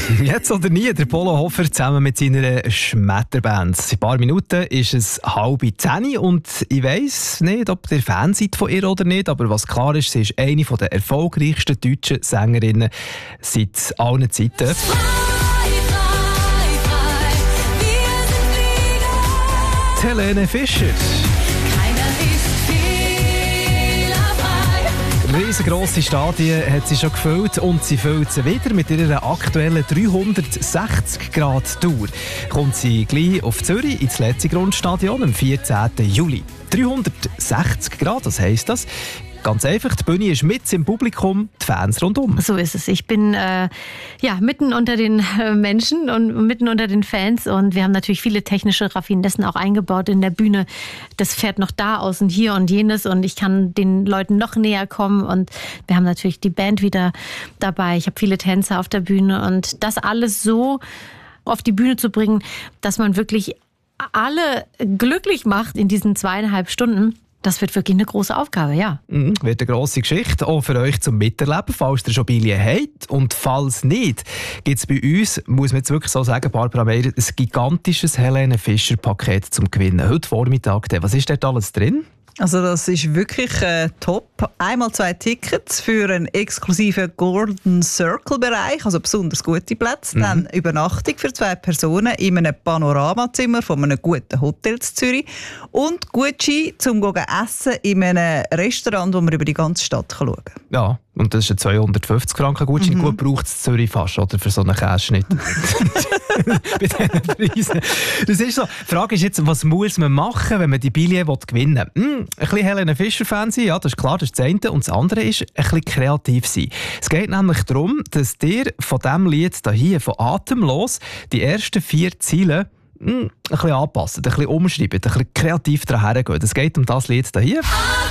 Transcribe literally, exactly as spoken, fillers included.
Jetzt oder nie, der Polo Hofer zusammen mit seiner Schmetterband. In ein paar Minuten ist es halb zehn und ich weiss nicht, ob ihr Fan seid von ihr oder nicht, aber was klar ist, sie ist eine der erfolgreichsten deutschen Sängerinnen seit allen Zeiten. Helene Fischer. Riesengrosse Stadien hat sie schon gefüllt und sie füllt sie wieder mit ihrer aktuellen dreihundertsechzig Grad Tour. Kommt sie gleich auf Zürich ins letzte Grundstadion am vierzehnten Juli. dreihundertsechzig Grad, was heisst das? Ganz einfach, die Bühne ist mit im Publikum, die Fans rundum. So ist es. Ich bin äh, ja, mitten unter den äh, Menschen und mitten unter den Fans und wir haben natürlich viele technische Raffinessen auch eingebaut in der Bühne. Das fährt noch da aus und hier und jenes und ich kann den Leuten noch näher kommen und wir haben natürlich die Band wieder dabei. Ich habe viele Tänzer auf der Bühne und das alles so auf die Bühne zu bringen, dass man wirklich alle glücklich macht in diesen zweieinhalb Stunden. Das wird wirklich eine grosse Aufgabe, ja. Mhm, wird eine grosse Geschichte, auch für euch zum Miterleben, falls ihr schon Billien habt. Und falls nicht, gibt es bei uns, muss man jetzt wirklich so sagen, Barbara Meier, ein gigantisches Helene Fischer-Paket zum Gewinnen. Heute Vormittag. Was ist dort alles drin? Also das ist wirklich äh, top. Einmal zwei Tickets für einen exklusiven Golden Circle Bereich, also besonders gute Plätze. Mhm. Dann Übernachtung für zwei Personen in einem Panoramazimmer von einem guten Hotel in Zürich. Und Gutschein zum Essen in einem Restaurant, wo man über die ganze Stadt schauen kann. Ja, und das ist ein zweihundertfünfzig Franken Gutschein. Mhm. Gut braucht es Zürich fast, oder? Für so einen Käseschnitt. Bei diesen Preisen. Das ist so. Die Frage ist jetzt, was muss man machen, wenn man die Billien gewinnen will? Hm, ein bisschen Helene Fischer-Fan sein, ja, das ist klar, das ist das eine. Und das andere ist, ein bisschen kreativ sein. Es geht nämlich darum, dass ihr von diesem Lied hier, von Atemlos, die ersten vier Ziele hm, ein bisschen anpassen, ein bisschen umschreiben, ein bisschen kreativ daher gehen. Es geht um das Lied hier.